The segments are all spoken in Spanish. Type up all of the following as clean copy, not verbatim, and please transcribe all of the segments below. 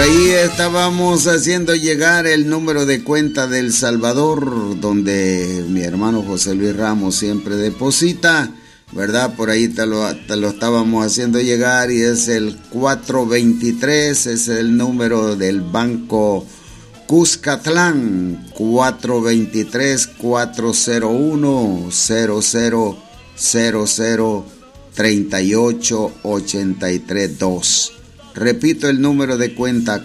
ahí estábamos haciendo llegar el número de cuenta del Salvador, donde mi hermano José Luis Ramos siempre deposita, ¿verdad? Por ahí te lo estábamos haciendo llegar y es el 423, es el número del Banco Cuscatlán, 423-401-00-3883-2. Repito el número de cuenta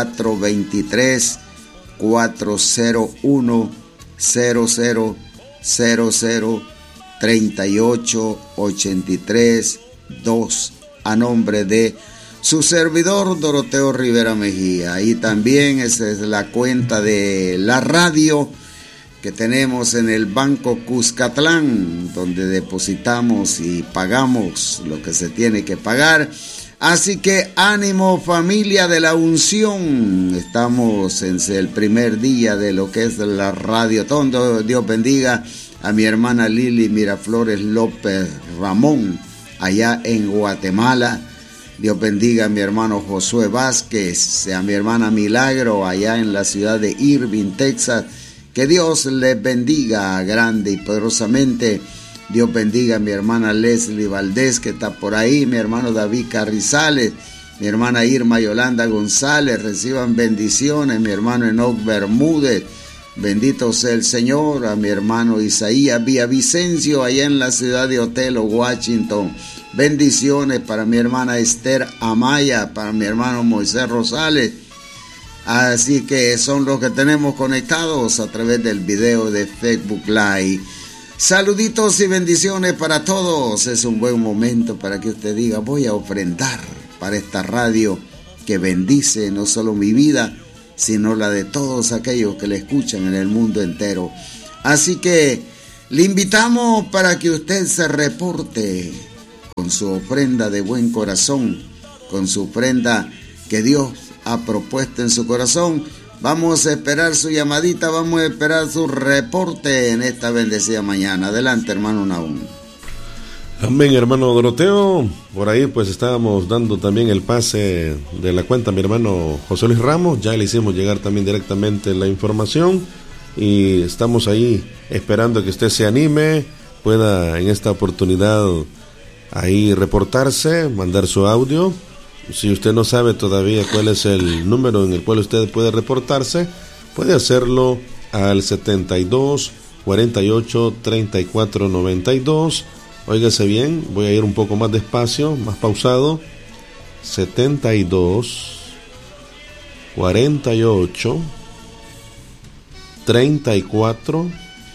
423-401-00-3883-2 a nombre de su servidor Doroteo Rivera Mejía. Ahí también esa es la cuenta de la radio que tenemos en el Banco Cuscatlán, donde depositamos y pagamos lo que se tiene que pagar. Así que ánimo, familia de la unción. Estamos en el primer día de lo que es la Radiotón. Dios bendiga a mi hermana Lili Miraflores López Ramón, allá en Guatemala. Dios bendiga a mi hermano Josué Vázquez, a mi hermana Milagro, allá en la ciudad de Irving, Texas. Que Dios les bendiga grande y poderosamente. Dios bendiga a mi hermana Leslie Valdés, que está por ahí, mi hermano David Carrizales, mi hermana Irma Yolanda González, reciban bendiciones, mi hermano Enoch Bermúdez, bendito sea el Señor, a mi hermano Isaías Villavicencio, allá en la ciudad de Otelo, Washington, bendiciones para mi hermana Esther Amaya, para mi hermano Moisés Rosales. Así que son los que tenemos conectados a través del video de Facebook Live. Saluditos y bendiciones para todos. Es un buen momento para que usted diga: voy a ofrendar para esta radio que bendice no solo mi vida, sino la de todos aquellos que la escuchan en el mundo entero. Así que le invitamos para que usted se reporte con su ofrenda de buen corazón, con su ofrenda que Dios ha propuesto en su corazón. Vamos a esperar su llamadita, vamos a esperar su reporte en esta bendecida mañana. Adelante, hermano Nahum. Amén, hermano Doroteo. Por ahí pues estábamos dando también el pase de la cuenta a mi hermano José Luis Ramos. Ya le hicimos llegar también directamente la información y estamos ahí esperando que usted se anime, pueda en esta oportunidad ahí reportarse, mandar su audio. Si usted no sabe todavía cuál es el número en el cual usted puede reportarse, puede hacerlo al 72 48 34 92. Óigase bien, voy a ir un poco más despacio, más pausado. 72 48 34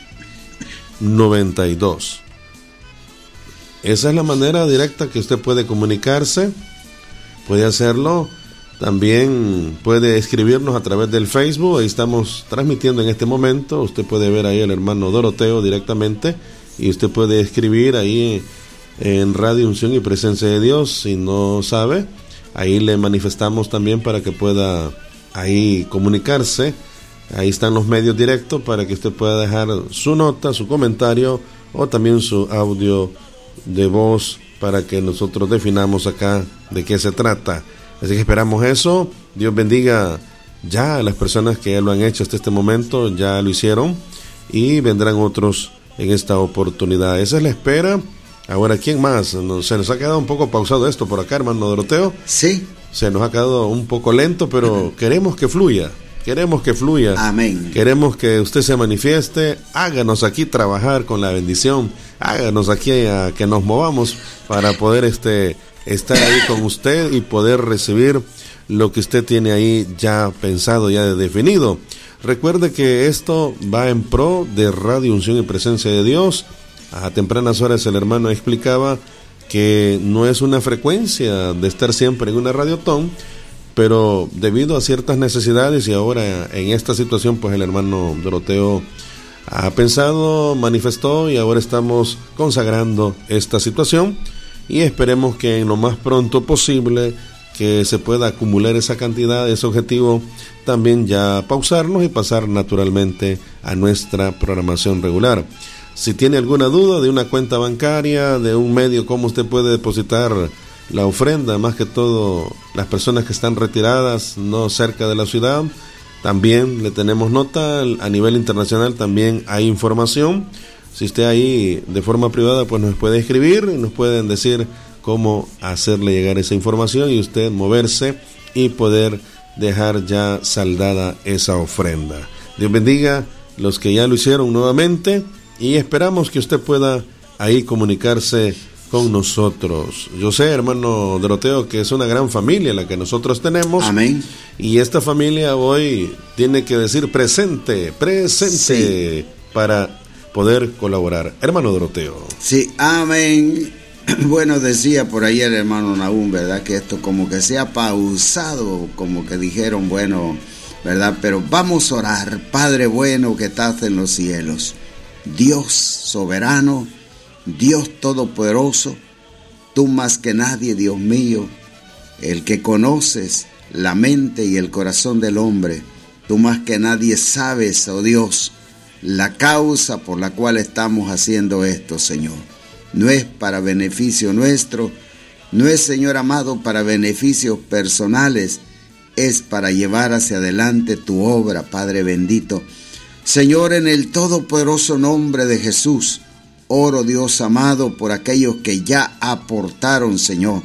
92. Esa es la manera directa que usted puede comunicarse. Puede hacerlo, también puede escribirnos a través del Facebook, ahí estamos transmitiendo en este momento, usted puede ver ahí al hermano Doroteo directamente y usted puede escribir ahí en Radio Unción y Presencia de Dios. Si no sabe, ahí le manifestamos también para que pueda ahí comunicarse, ahí están los medios directos para que usted pueda dejar su nota, su comentario o también su audio de voz, para que nosotros definamos acá de qué se trata. Así que esperamos eso. Dios bendiga ya a las personas que ya lo han hecho hasta este momento, ya lo hicieron, y vendrán otros en esta oportunidad. Esa es la espera. Ahora, ¿quién más? Se nos ha quedado un poco pausado esto por acá, hermano Doroteo. Sí. Se nos ha quedado un poco lento, pero queremos que fluya. Queremos que fluya. Amén. Queremos que usted se manifieste. Háganos aquí trabajar con la bendición. Háganos aquí a que nos movamos para poder estar ahí con usted y poder recibir lo que usted tiene ahí ya pensado, ya definido. Recuerde que esto va en pro de Radio Unción y Presencia de Dios. A tempranas horas el hermano explicaba que no es una frecuencia de estar siempre en una radiotón, pero debido a ciertas necesidades y ahora en esta situación, pues el hermano Doroteo ha pensado, manifestó y ahora estamos consagrando esta situación y esperemos que en lo más pronto posible que se pueda acumular esa cantidad, ese objetivo, también ya pausarnos y pasar naturalmente a nuestra programación regular. Si tiene alguna duda de una cuenta bancaria, de un medio, cómo usted puede depositar la ofrenda, más que todo las personas que están retiradas, no cerca de la ciudad. También le tenemos nota, a nivel internacional también hay información. Si usted ahí de forma privada, pues nos puede escribir y nos pueden decir cómo hacerle llegar esa información y usted moverse y poder dejar ya saldada esa ofrenda. Dios bendiga los que ya lo hicieron nuevamente y esperamos que usted pueda ahí comunicarse con nosotros. Yo sé, hermano Doroteo, que es una gran familia la que nosotros tenemos. Amén. Y esta familia hoy tiene que decir presente, sí, para poder colaborar. Hermano Doroteo. Sí, amén. Bueno, decía por ahí el hermano Nahum, ¿verdad? Que esto como que se ha pausado, como que dijeron, bueno, ¿verdad? Pero vamos a orar. Padre bueno que estás en los cielos, Dios soberano, Dios todopoderoso, tú más que nadie, Dios mío, el que conoces la mente y el corazón del hombre, tú más que nadie sabes, oh Dios, la causa por la cual estamos haciendo esto, Señor. No es para beneficio nuestro, no es, Señor amado, para beneficios personales, es para llevar hacia adelante tu obra, Padre bendito. Señor, en el todopoderoso nombre de Jesús, oro, Dios amado, por aquellos que ya aportaron, Señor.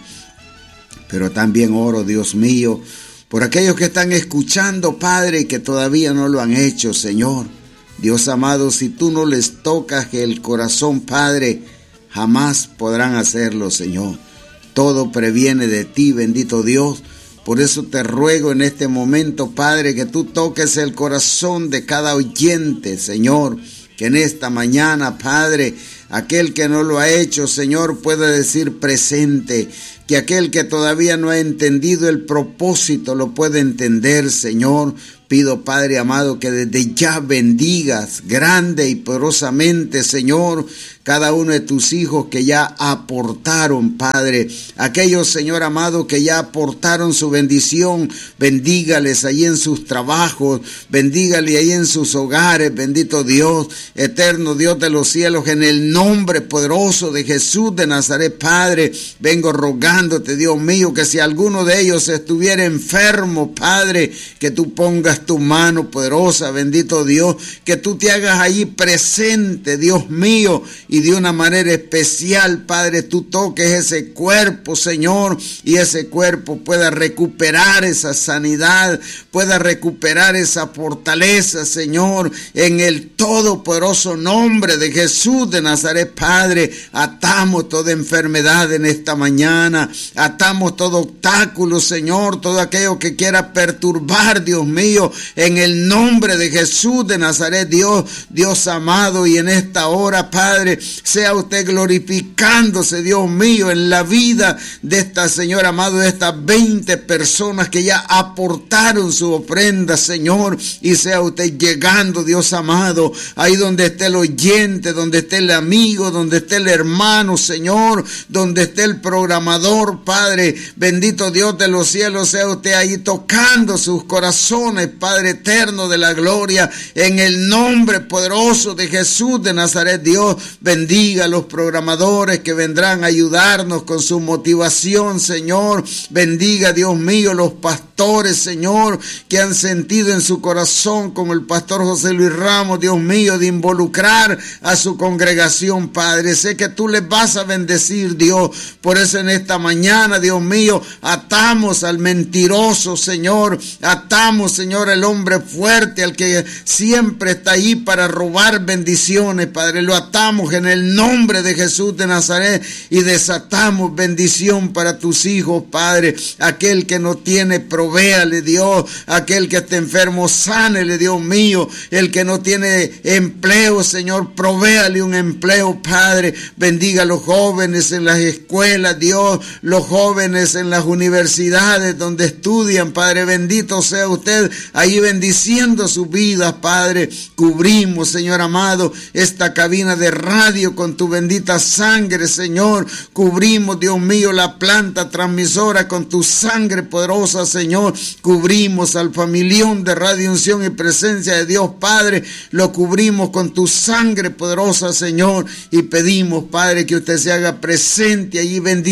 Pero también oro, Dios mío, por aquellos que están escuchando, Padre, y que todavía no lo han hecho, Señor. Dios amado, si tú no les tocas el corazón, Padre, jamás podrán hacerlo, Señor. Todo previene de ti, bendito Dios. Por eso te ruego en este momento, Padre, que tú toques el corazón de cada oyente, Señor. Que en esta mañana, Padre, aquel que no lo ha hecho, Señor, pueda decir presente. Que aquel que todavía no ha entendido el propósito lo pueda entender, Señor. Pido, Padre amado, que desde ya bendigas grande y poderosamente, Señor, cada uno de tus hijos que ya aportaron, Padre. Aquellos, Señor amado, que ya aportaron su bendición, bendígales ahí en sus trabajos, bendígale ahí en sus hogares, bendito Dios, eterno Dios de los cielos, en el nombre poderoso de Jesús de Nazaret, Padre, vengo rogándote, Dios mío, que si alguno de ellos estuviera enfermo, Padre, que tú pongas tu mano poderosa, bendito Dios, que tú te hagas allí presente, Dios mío, y de una manera especial, Padre, tú toques ese cuerpo, Señor, y ese cuerpo pueda recuperar esa sanidad, pueda recuperar esa fortaleza, Señor, en el todopoderoso nombre de Jesús de Nazaret, Padre. Atamos toda enfermedad en esta mañana, atamos todo obstáculo, Señor, todo aquello que quiera perturbar, Dios mío, en el nombre de Jesús de Nazaret, Dios amado, y en esta hora, Padre, sea usted glorificándose, Dios mío, en la vida de esta, Señor amado, de estas 20 personas que ya aportaron su ofrenda, Señor, y sea usted llegando, Dios amado, ahí donde esté el oyente, donde esté el amigo, donde esté el hermano, Señor, donde esté el programador, Padre, bendito Dios de los cielos, sea usted ahí tocando sus corazones, Padre eterno de la gloria, en el nombre poderoso de Jesús de Nazaret, Dios, bendiga a los programadores que vendrán a ayudarnos con su motivación, Señor, bendiga, Dios mío, los pastores, Señor, que han sentido en su corazón, como el pastor José Luis Ramos, Dios mío, de involucrar a su congregación, Padre, sé que tú les vas a bendecir, Dios, por eso en esta mañana, Dios mío, atamos al mentiroso, Señor, atamos, Señor, el hombre fuerte, al que siempre está ahí para robar bendiciones, Padre, lo atamos en el nombre de Jesús de Nazaret y desatamos bendición para tus hijos, Padre. Aquel que no tiene, provéale, Dios. Aquel que está enfermo, sánele, Dios mío. El que no tiene empleo, Señor, provéale un empleo, Padre. Bendiga a los jóvenes en las escuelas, Dios, los jóvenes en las universidades donde estudian, Padre, bendito sea usted ahí bendiciendo sus vidas, Padre. Cubrimos, Señor amado, esta cabina de radio con tu bendita sangre, Señor. Cubrimos, Dios mío, la planta transmisora con tu sangre poderosa, Señor. Cubrimos al familión de Radio Unción y Presencia de Dios, Padre. Lo cubrimos con tu sangre poderosa, Señor. Y pedimos, Padre, que usted se haga presente allí bendiciendo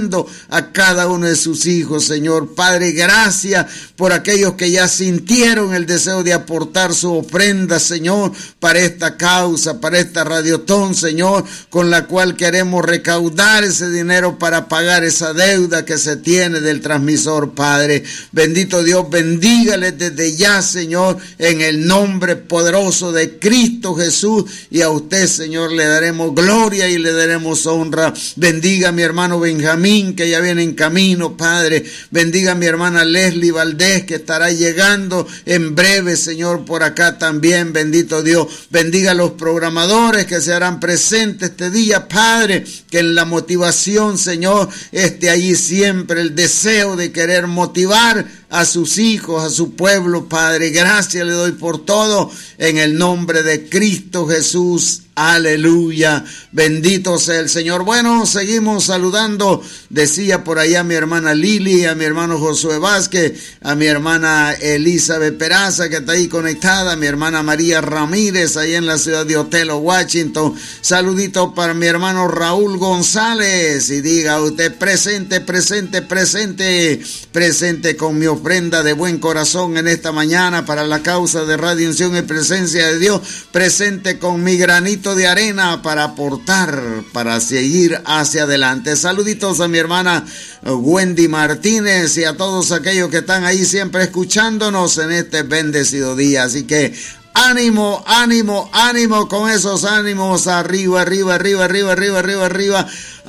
ayudando a cada uno de sus hijos, Señor. Padre, gracias por aquellos que ya sintieron el deseo de aportar su ofrenda, Señor, para esta causa, para esta radiotón, Señor, con la cual queremos recaudar ese dinero para pagar esa deuda que se tiene del transmisor, Padre. Bendito Dios, bendígales desde ya, Señor, en el nombre poderoso de Cristo Jesús, y a usted, Señor, le daremos gloria y le daremos honra. Bendiga a mi hermano Benjamín, que ya viene en camino, Padre. Bendiga a mi hermana Leslie Valdés, que estará llegando en breve, Señor, por acá también. Bendito Dios, bendiga a los programadores que se harán presentes este día, Padre, que en la motivación, Señor, esté allí siempre el deseo de querer motivar a sus hijos, a su pueblo, Padre. Gracias le doy por todo, en el nombre de Cristo Jesús. Aleluya, bendito sea el Señor. Bueno, seguimos saludando, decía por allá mi hermana Lili, a mi hermano Josué Vázquez, a mi hermana Elizabeth Peraza, que está ahí conectada, a mi hermana María Ramírez, ahí en la ciudad de Otelo, Washington. Saludito para mi hermano Raúl González, y diga usted: presente, presente, presente, presente con mi ofrenda de buen corazón en esta mañana para la causa de Radio Unción y Presencia de Dios, presente con mi granito de arena para aportar, para seguir hacia adelante. Saluditos a mi hermana Wendy Martínez y a todos aquellos que están ahí siempre escuchándonos en este bendecido día. Así que ánimo, ánimo, ánimo, con esos ánimos, arriba, arriba, arriba, arriba, arriba, arriba, arriba,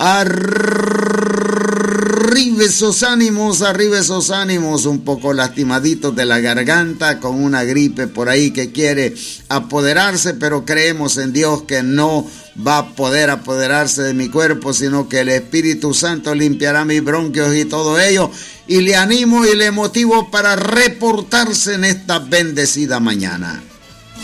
arriba esos ánimos, un poco lastimaditos de la garganta, con una gripe por ahí que quiere apoderarse, pero creemos en Dios que no va a poder apoderarse de mi cuerpo, sino que el Espíritu Santo limpiará mis bronquios y todo ello, y le animo y le motivo para reportarse en esta bendecida mañana.